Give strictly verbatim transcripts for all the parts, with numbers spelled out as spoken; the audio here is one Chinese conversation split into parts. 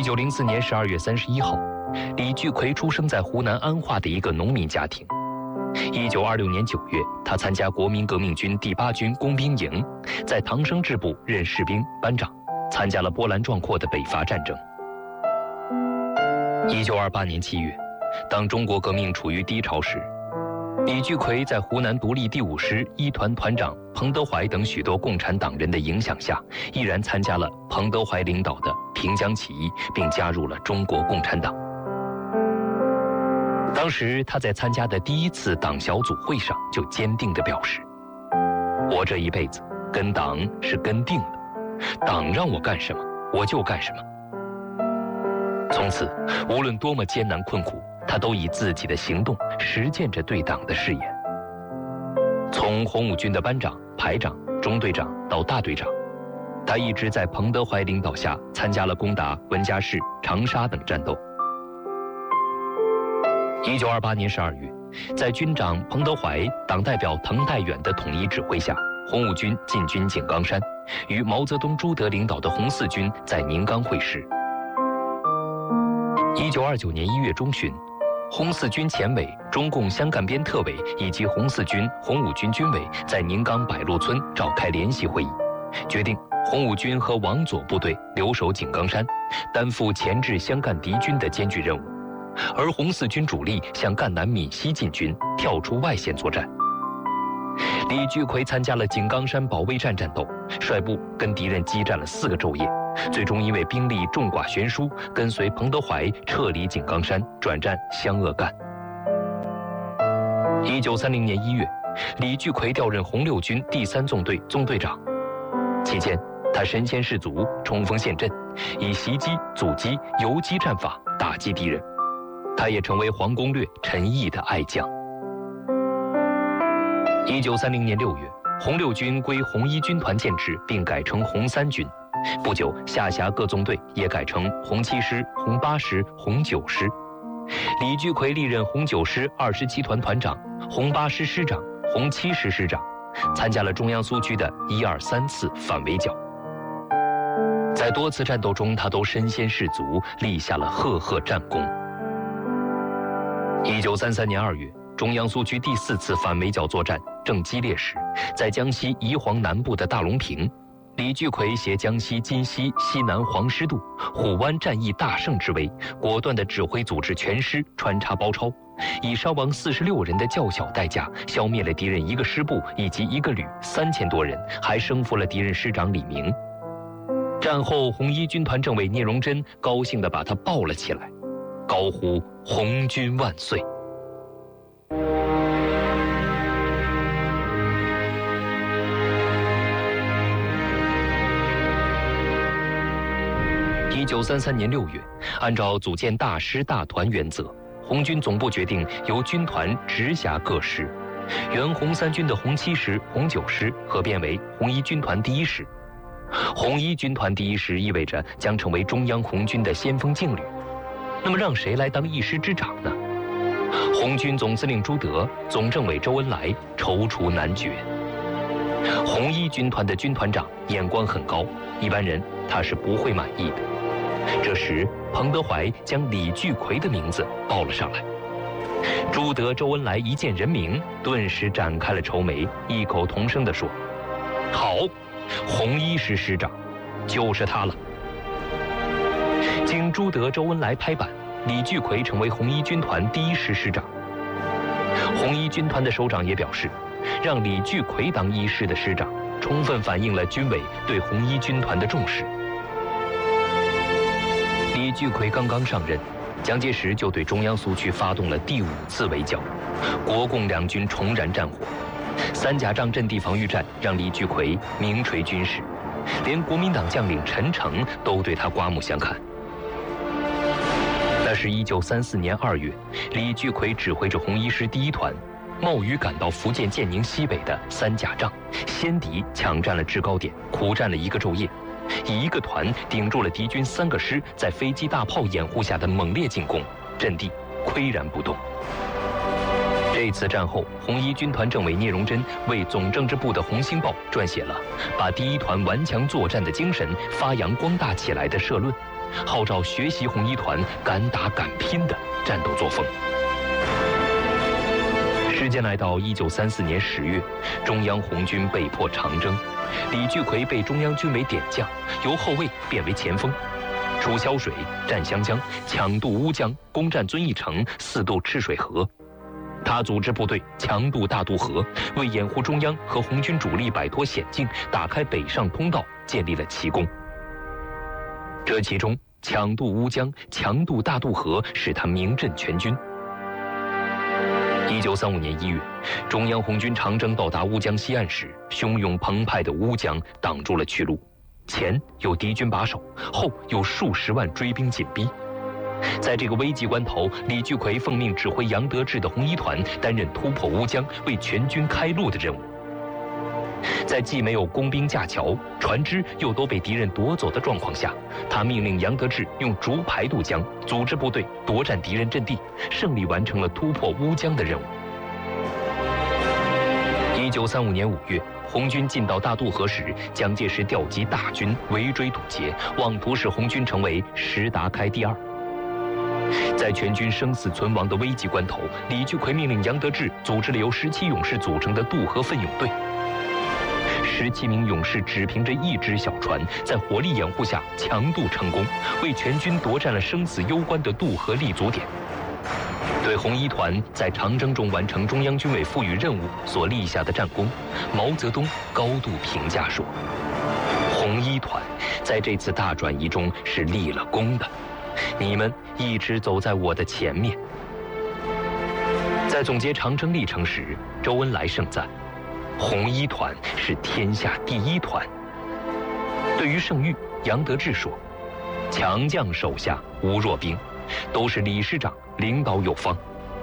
九零四年十二月三十一号，李聚奎出生在湖南安化的一个农民家庭。一九二六年九月，他参加国民革命军第八军工兵营，在唐生支部任士兵班长，参加了波澜壮阔的北伐战争。一九二八年七月，当中国革命处于低潮时，李聚奎在湖南独立第五师一团团长彭德怀等许多共产党人的影响下，毅然参加了彭德怀领导的平江起义，并加入了中国共产党。当时他在参加的第一次党小组会上就坚定地表示：“我这一辈子跟党是跟定了，党让我干什么，我就干什么。”从此，无论多么艰难困苦，他都以自己的行动实践着对党的誓言。从红五军的班长、排长、中队长到大队长，他一直在彭德怀领导下参加了攻打文家市、长沙等战斗。一九二八年十二月，在军长彭德怀、党代表滕代远的统一指挥下，红五军进军井冈山，与毛泽东、朱德领导的红四军在宁冈会师。一九二九年一月中旬，红四军前委、中共湘赣边特委以及红四军、红五军军委在宁冈百路村召开联席会议，决定红五军和王左部队留守井冈山，担负钳制湘赣敌军的艰巨任务，而红四军主力向赣南闽西进军，跳出外线作战。李聚奎参加了井冈山保卫战战斗，率部跟敌人激战了四个昼夜，最终因为兵力众寡悬殊，跟随彭德怀撤离井冈山，转战湘鄂赣。一九三零年一月，李聚奎调任红六军第三纵队纵队长，期间他身先士卒，冲锋陷阵，以袭击、阻击、游击战法打击敌人。他也成为黄公略、陈毅的爱将。一九三零年六月，红六军归红一军团建制，并改成红三军。不久，下辖各纵队也改成红七师、红八师、红九师。李聚奎历任红九师二十七团团长、红八师师长、红七师师长，参加了中央苏区的一二三次反围剿。在多次战斗中，他都身先士卒，立下了赫赫战功。一九三三年二月，中央苏区第四次反围剿作战正激烈时，在江西宜黄南部的大龙坪，李聚奎携江西金溪西南黄师渡、虎湾战役大胜之威，果断地指挥组织全师穿插包抄，以伤亡四十六人的较小代价，消灭了敌人一个师部以及一个旅三千多人，还生俘了敌人师长李明。战后，红一军团政委聂荣臻高兴地把他抱了起来，高呼“红军万岁”。一九三三年六月，按照组建大师大团原则，红军总部决定由军团直辖各师，原红三军的红七师、红九师合编为红一军团第一师。红一军团第一师意味着将成为中央红军的先锋劲旅。那么让谁来当一师之长呢？红军总司令朱德、总政委周恩来踌躇难决。红一军团的军团长眼光很高，一般人他是不会满意的。这时，彭德怀将李聚奎的名字报了上来。朱德、周恩来一见人名，顿时展开了愁眉，异口同声地说：“好，红一师师长，就是他了。”经朱德、周恩来拍板，李聚奎成为红一军团第一师师长。红一军团的首长也表示，让李聚奎当一师的师长，充分反映了军委对红一军团的重视。李聚奎刚刚上任，蒋介石就对中央苏区发动了第五次围剿，国共两军重燃战火。三甲仗阵地防御战让李聚奎名垂军史，连国民党将领陈诚都对他刮目相看。那是一九三四年二月，李聚奎指挥着红一师第一团，冒雨赶到福建建宁西北的三甲仗，先敌抢占了制高点，苦战了一个昼夜，以一个团顶住了敌军三个师在飞机大炮掩护下的猛烈进攻，阵地岿然不动。这次战后，红一军团政委聂荣臻为总政治部的《红星报》撰写了把第一团顽强作战的精神发扬光大起来的社论， 号召学习红一团敢打敢拼的战斗作风。时间来到一九三四年十月，中央红军被迫长征，李聚奎被中央军委点将，由后卫变为前锋，出萧水、占湘江、抢渡乌江、攻占遵义城、四渡赤水河。他组织部队强渡大渡河，为掩护中央和红军主力摆脱险境，打开北上通道，建立了奇功。这其中，抢渡乌江、强渡大渡河使他名震全军。一九三五年一月，中央红军长征到达乌江西岸时，汹涌澎湃的乌江挡住了去路，前有敌军把守，后有数十万追兵紧逼。在这个危急关头，李聚奎奉命指挥杨得志的红一团担任突破乌江、为全军开路的任务。在既没有工兵架桥，船只又都被敌人夺走的状况下，他命令杨得志用竹排渡江，组织部队夺占敌人阵地，胜利完成了突破乌江的任务。一九三五年五月，红军进到大渡河时，蒋介石调集大军围追堵截，妄图使红军成为石达开第二。在全军生死存亡的危急关头，李聚奎命令杨得志组织了由十七勇士组成的渡河奋勇队。十七名勇士只凭着一只小船，在火力掩护下强渡成功，为全军夺占了生死攸关的渡河立足点。对红一团在长征中完成中央军委赋予任务所立下的战功，毛泽东高度评价说：“红一团在这次大转移中是立了功的，你们一直走在我的前面。”在总结长征历程时，周恩来盛赞：“红一团是天下第一团。”对于盛誉，杨得志说：“强将手下无弱兵，都是理事长领导有方。”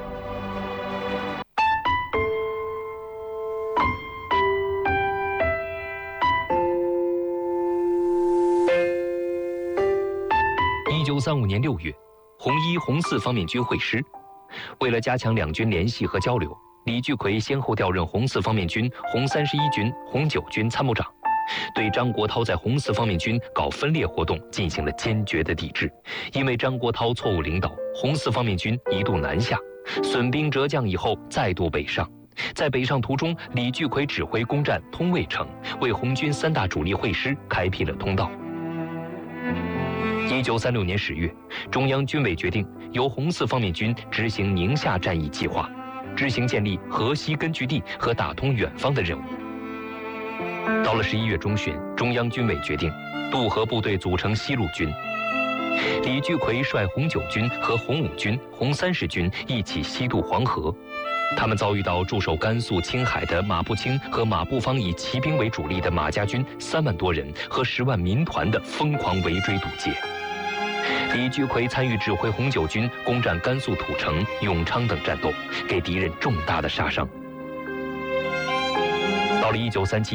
一九三五年六月，红一、红四方面军会师，为了加强两军联系和交流，李聚奎先后调任红四方面军、红三十一军、红九军参谋长，对张国焘在红四方面军搞分裂活动进行了坚决的抵制。因为张国焘错误领导，红四方面军一度南下，损兵折将以后再度北上。在北上途中，李聚奎指挥攻占通渭城，为红军三大主力会师开辟了通道。一九三六年十月，中央军委决定由红四方面军执行宁夏战役计划，执行建立河西根据地和打通远方的任务。到了十一月中旬，中央军委决定渡河部队组成西路军，李聚奎率红九军和红五军、红三十军一起西渡黄河。他们遭遇到驻守甘肃、青海的马步青和马步芳以骑兵为主力的马家军三万多人和十万民团的疯狂围追堵截。李聚奎参与指挥红九军攻占甘肃土城、永昌等战斗，给敌人重大的杀伤。到了一九三七